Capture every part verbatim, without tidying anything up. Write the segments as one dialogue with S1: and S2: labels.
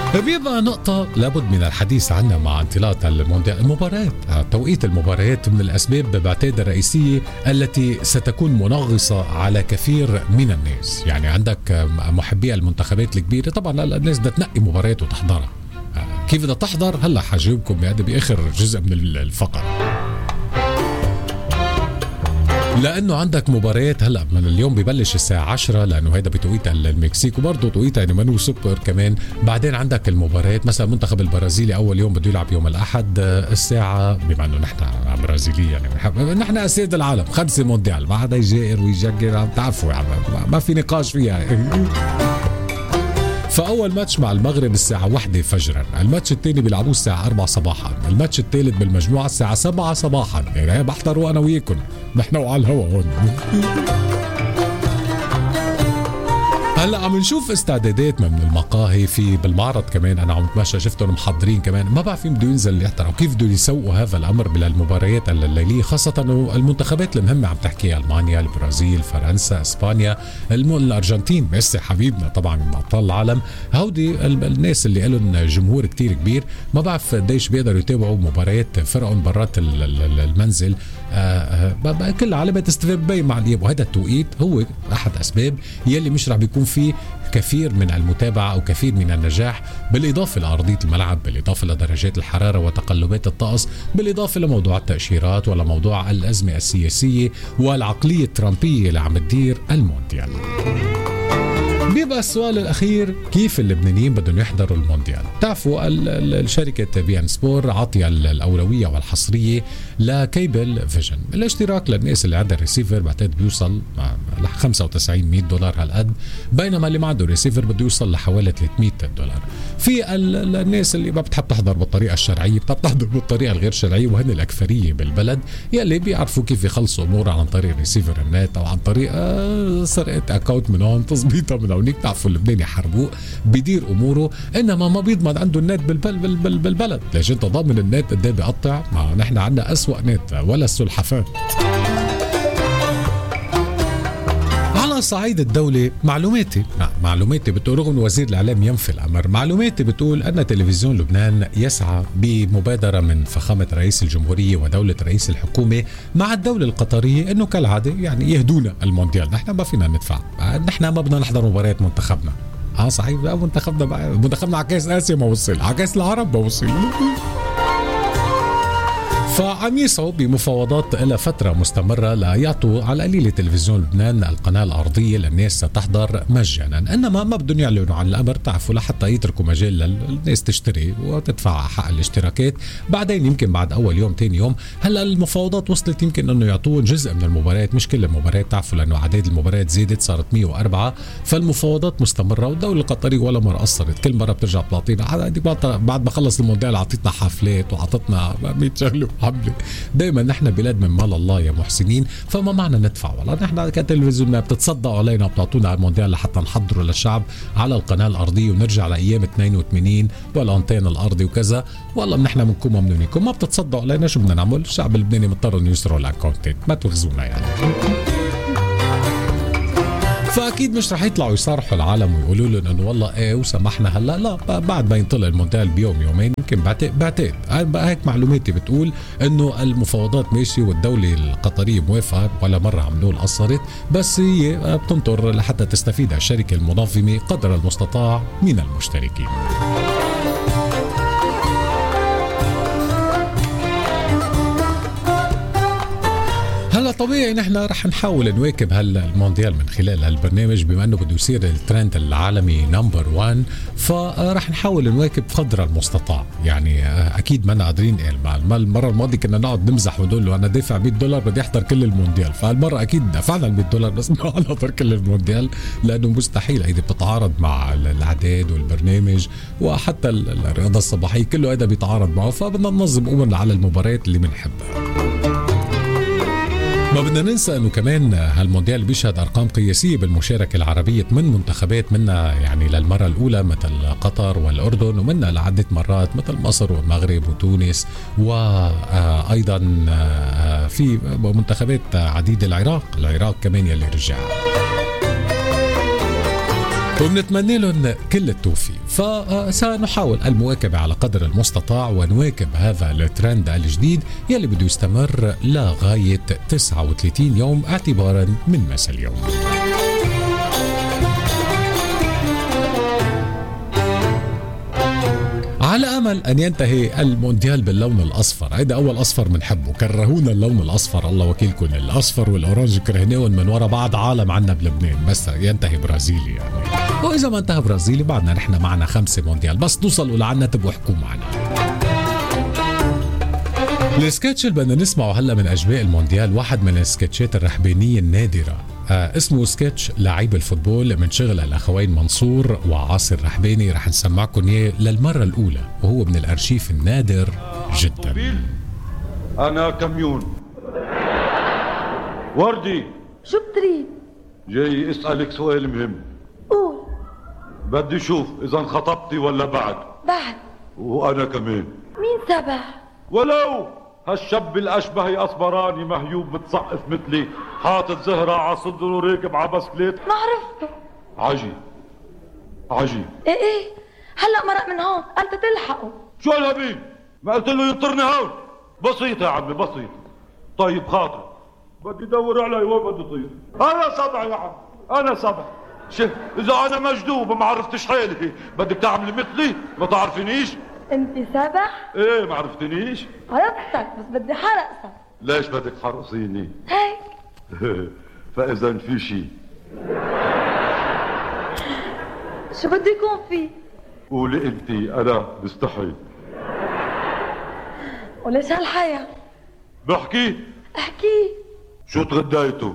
S1: بيبقى نقطة لابد من الحديث عنها مع انطلاق المونديال. المباريات، توقيت المباريات من الأسباب بعتقد الرئيسية التي ستكون منغصة على كثير من الناس. يعني عندك محبي المنتخبات الكبيرة، طبعا الناس بدها تنقي مباريات وتحضرها. كيف بدها تحضر؟ هلا حجيبكم بهذا بآخر جزء من الفقرة. لانه عندك مباريات هلا من اليوم ببلش الساعه عشرة، لانه هيدا بتوقيت المكسيك وبرضه توقيت يعني منو سكر كمان. بعدين عندك المباريات مثلا المنتخب البرازيلي اول يوم بده يلعب يوم الاحد الساعه، بما انه نحن برازيليين يعني نحن اسياد العالم، خمسه مونديال، ما حدا يجائر ويجقر، بتعرفوا يعني ما في نقاش فيها. فأول ماتش مع المغرب الساعة واحدة فجرا، الماتش الثاني بيلعبوه الساعة أربعة صباحا، الماتش الثالث بالمجموعة الساعة سبعة صباحا. يعني بحضروا أنا وياكم نحن وعلى الهوا هون. هلا عم نشوف استعدادات من المقاهي في بالمعرض كمان، انا عم اتمشى شفتهم محضرين كمان، ما بعرف بده ينزل يحضر وكيف بده يسوقوا هذا الامر بالمباريات الليليه، خاصه انه المنتخبات المهمه عم تحكي المانيا، البرازيل، فرنسا، اسبانيا، الارجنتين، ميسي حبيبنا طبعا من ابطال العالم، هودي الناس اللي لهم جمهور كتير كبير، ما بعرف قديش بيقدروا يتابعوا مباريات فرقهم برات المنزل. آه آه كل علامه تستفيد بي مع الياب، وهذا التوقيت هو احد اسباب يلي مش رح بيكون في كثير من المتابعة أو كثير من النجاح، بالإضافة لأرضية الملعب، بالإضافة لدرجات الحرارة وتقلبات الطقس، بالإضافة لموضوع التأشيرات ولا موضوع الأزمة السياسية والعقلية الترامبية اللي عم تدير المونديال. بيبقى السؤال الأخير، كيف اللبنانيين بدهم يحضروا المونديال؟ تعرفوا الشركة بي ان سبور عطية الأولوية والحصرية لكيبل فيجن. الاشتراك للناس اللي عندها ريسيفر بعتقد بيوصل ل خمسة وتسعين مية دولار هالقد، بينما اللي ما عنده ريسيفر بده يوصل لحوالي ثلاثمية دولار. في الناس اللي ما بتحب تحضر بالطريقة الشرعية بتحب تحضر بالطريقة الغير شرعية، وهن الأكثرية بالبلد يلي بيعرفوا كيف يخلصوا أمورها عن طريق ريسيفر النت أو عن طريق سرقة أكاونت من هون، تظبيطها من هونيك. تعرفوا اللبناني حربوق بيدير أموره، إنما ما بيضمن عنده النت بالبلد. بالبلد ليش أنت ضامن النت قد ايه بيقطع؟ ما نحن عندنا أسوأ نت ولا السلحفاة. على صعيد الدولة، معلوماتي معلوماتي بتقول، رغم وزير الإعلام ينفي الأمر، معلوماتي بتقول أن تلفزيون لبنان يسعى بمبادرة من فخامة رئيس الجمهورية ودولة رئيس الحكومة مع الدولة القطرية إنه كالعادة يعني يهدونا المونديال. نحن ما فينا ندفع، نحن ما بدنا نحضر مباريات منتخبنا. اه صحيح، منتخبنا منتخبنا على كاس آسيا ما وصل، على كاس العرب ما وصل. فعم يسعوا بمفاوضات إلى فترة مستمرة ليعطوا على القليل تلفزيون لبنان القناة الأرضية للناس تحضر مجانا، إنما ما بدهم يعلنوا عن الأمر تعرفوا لحتى يتركوا مجال للناس تشتري وتدفع حق الاشتراكات. بعدين يمكن بعد أول يوم تاني يوم، هلا المفاوضات وصلت يمكن إنه يعطون جزء من المباريات، مش كل المباريات تعرفوا، لأنه عدد المباريات زادت صارت مية وأربعة، فالمفاوضات مستمرة. والدولة القطرية ولا مرة قصرت، كل مرة بترجع بتعطينا، بعد ما خلص المونديال عطيتنا حفلات وعطتنا مية شغله. دائما نحن بلاد من مال الله يا محسنين، فما معنا ندفع، والله نحن كتلفزيون بتتصدقوا علينا وبتعطونا المونديال لحتى نحضره للشعب على القناة الأرضية ونرجع لأيام اثنين وثمانين والأنتين الأرضي وكذا. والله نحن منكم ممنونيكم، ما بتتصدقوا علينا، شو بدنا نعمل؟ الشعب اللبناني مضطر انه يسروا الاكونتات، ما تغزونا يعني. فاكيد مش رح يطلعوا يصارحوا العالم ويقولوا لهم انه والله ايه وسمحنا هلا، لا، بعد ما ينطلع المونديال بيوم يومين يمكن بعتقد بعتقد هيك معلوماتي بتقول انه المفاوضات ماشيه والدوله القطريه موافقه، ولا مره عملوا قصرت، بس هي بتنطر لحتى تستفيد الشركه المنظمه قدر المستطاع من المشتركين. هلا طبيعي نحن رح نحاول نواكب هالمونديال من خلال هالبرنامج، بما انه بده يصير الترند العالمي نمبر وان، فرح نحاول نواكب قدر المستطاع. يعني اكيد ما قادرين، المره الماضيه كنا نقعد نمزح ونقول له انا دافع مية دولار بدي احضر كل المونديال، فالمره اكيد دفعنا ال مية دولار بس ما نحضر كل المونديال، لانه مستحيل، هيدي بتتعارض مع الاعداد والبرنامج وحتى الرياضه الصباحيه، كله هذا بيتعارض معه، فبدنا ننظم امورنا على المباريات اللي بنحبها. ما بدنا ننسى انه كمان هالمونديال بيشهد ارقام قياسيه بالمشاركه العربيه من منتخبات، منا يعني للمره الاولى مثل قطر والاردن، ومنا لعده مرات مثل مصر والمغرب وتونس، وايضا في منتخبات عديده، العراق العراق كمان يلي رجع. وبنتمنى لهم كل التوفيق. فسنحاول المواكبة على قدر المستطاع ونواكب هذا الترند الجديد يلي بده يستمر لغاية تسعة وثلاثين يوم اعتبارا من مساء اليوم. على أمل أن ينتهي المونديال باللون الأصفر. هيدا أول أصفر منحبه، كرهونا اللون الأصفر، الله وكيلكم. الأصفر والأورانج كرهناهم من وراء بعض عالم عنا بلبنان، بس ينتهي برازيلي يعني. وإذا ما انتهى برازيلي بعدنا نحن معنا خمسة مونديال، بس توصلوا لعنا تبقوا احكوا معنا. السكتش اللي بدنا نسمعه هلا من أجواء المونديال واحد من السكتشات الرحبانية النادرة، آه اسمه سكتش لعيب الفوتبول من شغل الأخوين منصور وعاصر رحباني. رح نسمعكم إياه للمرة الأولى وهو من الأرشيف النادر جدا.
S2: أنا كميون وردي.
S3: شو بتريد؟
S2: جاي اسألك سؤال مهم.
S3: قول.
S2: بدي شوف إذا انخطبتي ولا بعد.
S3: بعد.
S2: وأنا كمان.
S3: مين سبع؟
S2: ولو هالشاب الأشبه أصبراني مهيوب متسقف مثلي، حاطط زهرة على صدره وراكب على بسكليت.
S3: ما عرفته.
S2: عجيب عجيب.
S3: ايه ايه هلا مرق من هون، قلت تلحقه.
S2: شو هالهبين؟ ما قلت له ينطرني هون؟ بسيطة يا عمي بسيطة. طيب خاطر بدي دور علي وين بدي طير. أنا سبع يا عم، أنا سبع. شف إذا أنا مجدوب ما عرفتش حالي بدك تعملي مثلي؟ ما تعرفينيش؟
S3: انت سبع؟
S2: ايه ما عرفتنيش؟
S3: عرفتك بس بدي حرقتك.
S2: ليش بدك حرقصيني؟
S3: هيك.
S2: فإذا في شيء.
S3: شو بده يكون في؟
S2: قولي انتي، أنا بستحي.
S3: وليش هالحياة؟
S2: بحكي؟
S3: احكي.
S2: شو تغديتوا؟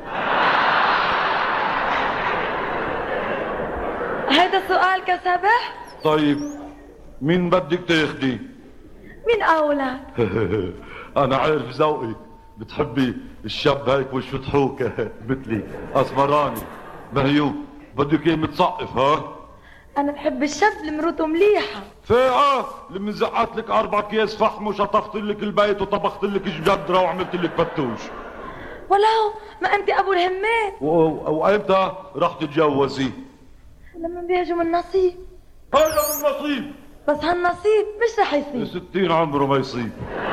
S3: هيدا سؤالك يا سبح؟
S2: طيب مين بدك تاخدي؟
S3: مين أولى؟
S2: أنا عارف ذوقك، بتحبي الشاب هيك وشه ضحوك مثلي، أسمراني مهيوب، بدك ايه متسقف ها؟
S3: أنا بحب الشاب اللي مروته مليحة.
S2: فاقة اللي منزقت لك أربع أكياس فحم وشطفت لك البيت وطبخت لك جدرة وعملت لك فتوش.
S3: ولو ما أنت أبو الهمات.
S2: وأمتى رح تتجوزي؟
S3: لما بيجوا من نصيب.
S2: هذا من نصيب.
S3: بس هالنصيب مش رح يصيب.
S2: ستين عمره ما يصيب.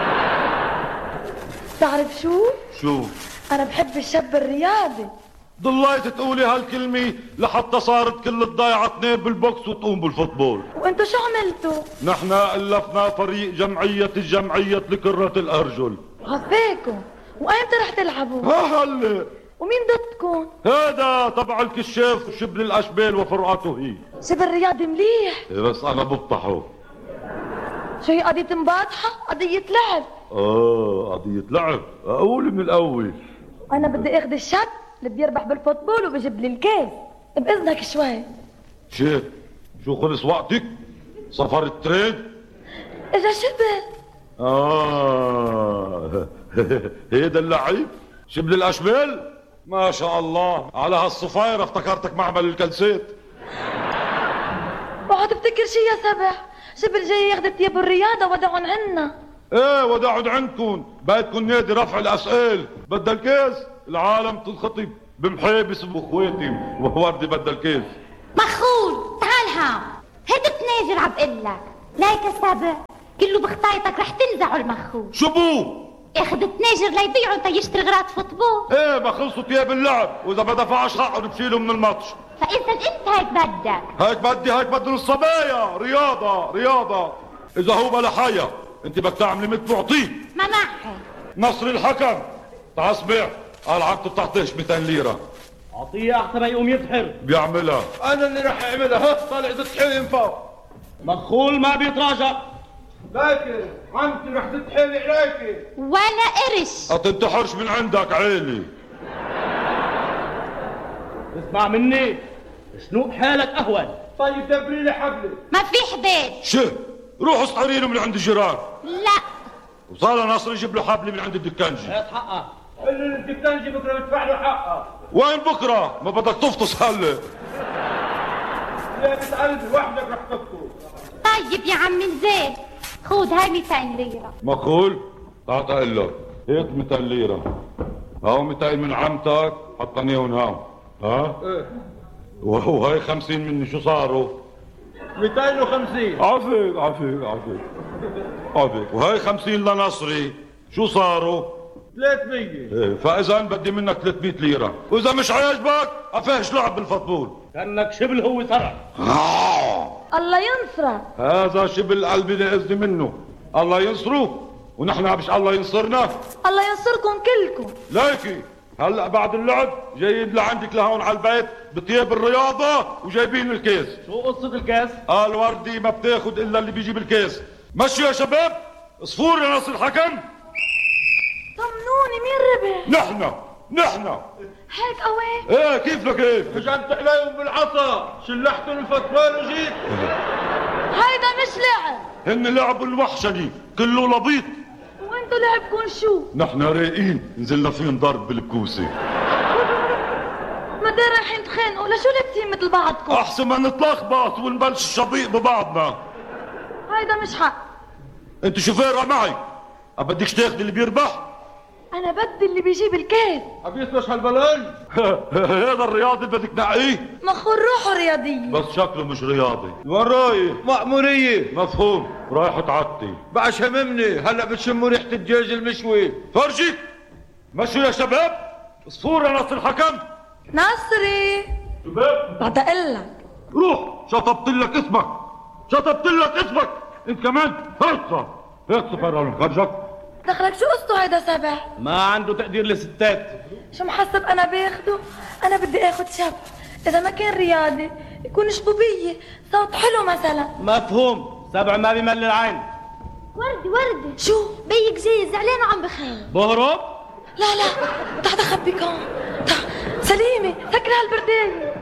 S3: تعرف شو؟
S2: شو؟
S3: أنا بحب الشاب الرياضي.
S2: ضليت تقولي هالكلمة لحتى صارت كل الضيعة تنام بالبوكس وتقوم بالفوتبول.
S3: وانتو شو عملتوا؟
S2: نحن ألفنا فريق جمعية الجمعية لكرة الأرجل.
S3: غفاكم. وأيمتى رح تلعبوا؟
S2: ها هلا.
S3: ومين ضدكم؟
S2: هذا تبع الكشاف وشبل الأشبال وفرقته هي.
S3: شبل الرياضي مليح.
S2: بس أنا ببطحه.
S3: شو هي قضية مباطحة؟ قضية لعب.
S2: آه قضية لعب، أقول من الأول.
S3: أنا بدي أخذ الشاب اللي بيربح بالفوتبول وبيجيب لي الكاس. بإذنك شوي.
S2: شو؟ شو خلص وقتك؟ سفر الترين؟
S3: إجا شبل.
S2: آه هيدا اللعيب؟ شبل الأشبال؟ ما شاء الله على هالصفاير افتكرتك معمل الكلسات.
S3: اوعى تفتكر شي يا سبع، شبل جاي ياخذ تياب الرياضة ودعهم عنا.
S2: ايه ودعهم عندكم، بيتكم نادي رفع الأسئلة، بدها الكاس، العالم تنخطب بمحابس وخواتم ووردي بدها الكاس.
S4: مخول تعال هون، هيدا التناجر عم بقلك، ليك يا سبع، كله بخطايتك رح تنزعوا المخول.
S2: شو بو؟
S4: اخذ التناجر ليبيعوا تيشتري غراض فوتبول.
S2: ايه ما خلصوا تياب اللعب، واذا ما دفعش حقهم بشيلوا من الماتش.
S4: فاذا انت هيك بدك.
S2: هيك بدي هيك بدهم الصبايا، رياضة رياضة. اذا هو بلا حياة، انت بدك تعملي مثل معطيه.
S4: ما معي.
S2: نصر الحكم، تعال اسمع، قال عقده بتعطيش مئتين ليرة.
S5: اعطيه احسن ما يقوم يسحر.
S2: بيعملها. انا اللي رح اعملها، ها طالع تتحيل فوق.
S5: مخول ما بيتراجع.
S2: لكن عمتي رح تتحيلي عليكي.
S4: ولا قرش.
S2: هتنتحرش من عندك عيلي.
S5: اسمع مني، سنوق حالك اهون.
S2: طيب دبري لي حبلي.
S4: ما في حبال.
S2: شو؟ روحوا اسطعري له من عند الجيران.
S4: لا.
S2: وصار ناصر يجيب له حبلي من عند الدكانجي.
S5: هات حقك.
S2: قل له الدكانجي بكره بدفع له حقه. وين بكره؟ ما بدك تفطس هلا. يا بنت قلبي وحدك رح تفطس.
S4: طيب يا عم زين، خذ هاي مئتين ليرة.
S2: مقول؟ تعال اقول لك، هيك مئتين ليرة. هاو مئتين من عمتك حطنيهم هاو. ها؟ ايه. وهو هاي خمسين مني شو صاروا؟
S5: مئتين وخمسين.
S2: عفيك عفيك عفيك عفيك. وهاي خمسين لنصري شو صاروا؟
S5: ثلاثمية.
S2: ايه فاذا بدي منك ثلاثمية ليرة، واذا مش عاجبك افهش لعب بالفوتبول.
S5: كانك شبل هو ترى.
S2: آه.
S3: الله ينصرك.
S2: هذا شبل قلبي اللي قصدي منه. الله ينصره ونحن مش الله ينصرنا.
S3: الله ينصركم كلكم.
S2: ليكي هلا بعد اللعب جايين لعندك لهون على البيت بتياب الرياضة وجايبين الكيس.
S5: شو قصة الكاس؟
S2: قال وردي ما بتاخد الا اللي بيجيب الكيس. مشي يا شباب. صفور يا ناصر الحكم.
S3: طمنوني مين ربح؟
S2: نحن نحن.
S3: هيك قوي؟
S2: ايه كيف لكيف؟
S5: هجمت عليهم بالعصا، شلحت الفتوان وجيت.
S3: هيدا مش لعب.
S2: هن لعبوا الوحشني كله لبيط.
S3: وانتوا لعبكم شو؟
S2: نحن رايقين نزلنا فيهم ضرب بالكوسة.
S3: ما دار رايحين تخانقوا، لشو لابسين مثل بعضكم؟
S2: احسن ما نتلخبط ونبلش الشبيق ببعضنا.
S3: هيدا مش حق.
S2: انت شو فارقة معي؟ بدكش تاخذي اللي بيربح؟
S3: انا بدي اللي بيجيب الكاس.
S5: عبيت هالبلون؟
S2: هذا الرياضي بدك نقيه؟
S3: مخور روحه رياضية.
S2: بس شكله مش رياضي.
S5: وين رايح؟ مأمورية.
S2: مفهوم. رايح تعطي.
S5: بعش هممني، هلا بتشموا ريحة الدجاج المشوي.
S2: فرجي. مشوا يا شباب. صفور يا ناصر الحكم.
S3: ناصري.
S2: شباب.
S3: بعد اقلك.
S2: روح شطبت لك اسمك. شطبت لك اسمك. انت كمان هرصة. هيك صفر خرجك.
S3: دخلك شو قصته هيدا سبع؟
S5: ما عنده تقدير للستات.
S3: شو محسب انا باخده؟ انا بدي اخد شاب، اذا ما كان رياضي يكون شبوبية، صوت حلو مثلا.
S5: مفهوم. سبع ما بيمل العين.
S4: وردي وردي.
S3: شو؟
S4: بيك جاي زعلان وعم بخير.
S5: بهرب؟
S3: لا لا، تعال خبيك هون. تعال سليمة سكر هالبرداية.